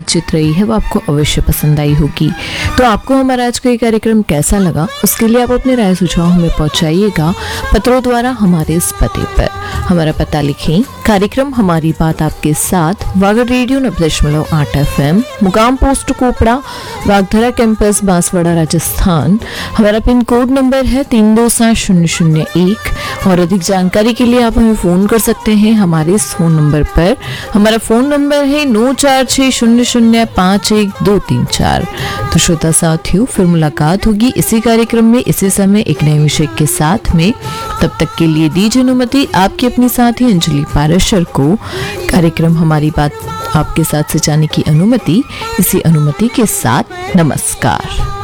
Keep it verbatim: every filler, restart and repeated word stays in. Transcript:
बातचीत रही है वो आपको अवश्य पसंद आई होगी। तो आपको हमारा आज का ये कार्यक्रम कैसा लगा, उसके लिए आप अपने राय सुझाव हमें पहुंचाइएगा पत्रों द्वारा हमारे इस पते पर। हमारा पता लिखें, कार्यक्रम हमारी बात आपके साथ, वागड़ रेडियो नब्बे दशमलव आठ एफ एम, मुकाम पोस्ट कोपड़ा, वागधरा कैंपस, बांसवाड़ा, राजस्थान। हमारा पिन कोड नंबर है तीन दो सात शून्य शून्य एक। और अधिक जानकारी के लिए आप हमें फ़ोन कर सकते हैं हमारे इस फ़ोन नंबर पर। हमारा फ़ोन नंबर है नौ चार छः शून्य शून्य पाँच एक दो तीन चार। तो श्रोता साथियों, फिर मुलाकात होगी इसी कार्यक्रम में इसी समय एक नए विषय के साथ में। तब तक के लिए दीजिए अनुमति आपकी अपनी साथी अंजलि पारेशर को कार्यक्रम हमारी बात आपके साथ से जाने की अनुमति। इसी अनुमति के साथ नमस्कार।